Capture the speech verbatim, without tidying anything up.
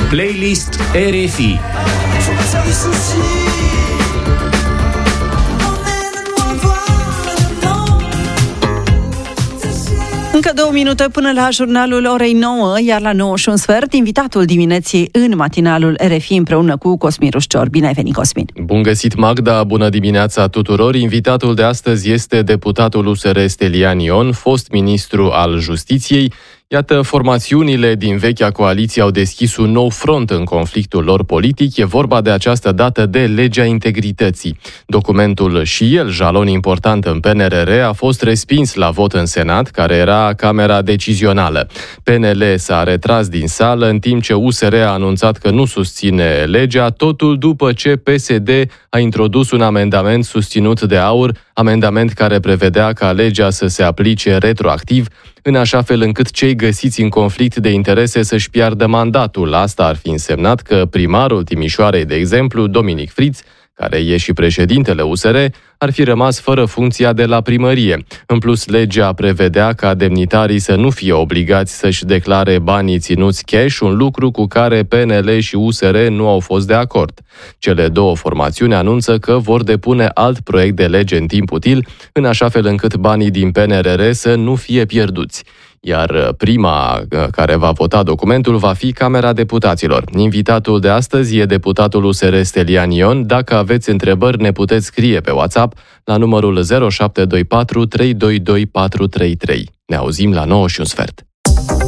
Playlist R F I. Încă două minute până la jurnalul orei nouă, iar la nouă și un sfert, invitatul dimineții în matinalul R F I împreună cu Cosmin Rușcior. Bine ai venit, Cosmin! Bun găsit, Magda! Bună dimineața tuturor! Invitatul de astăzi este deputatul U S R Stelian Ion, fost ministru al Justiției. Iată, formațiunile din vechea coaliție au deschis un nou front în conflictul lor politic. E vorba de această dată de legea integrității. Documentul, și el jalon important în P N R R, a fost respins la vot în Senat, care era camera decizională. P N L s-a retras din sală, în timp ce U S R a anunțat că nu susține legea, totul după ce P S D a introdus un amendament susținut de AUR, amendament care prevedea ca legea să se aplice retroactiv, în așa fel încât cei găsiți în conflict de interese să-și piardă mandatul. Asta ar fi însemnat că primarul Timișoarei, de exemplu, Dominic Friț, care e și președintele U S R, ar fi rămas fără funcția de la primărie. În plus, legea prevedea ca demnitarii să nu fie obligați să-și declare banii ținuți cash, un lucru cu care P N L și U S R nu au fost de acord. Cele două formațiuni anunță că vor depune alt proiect de lege în timp util, în așa fel încât banii din P N R R să nu fie pierduți. Iar prima care va vota documentul va fi Camera Deputaților. Invitatul de astăzi e deputatul U S R Stelian Ion. Dacă aveți întrebări, ne puteți scrie pe WhatsApp la numărul zero șapte doi patru trei doi doi patru trei trei. Ne auzim la nouă și un sfert.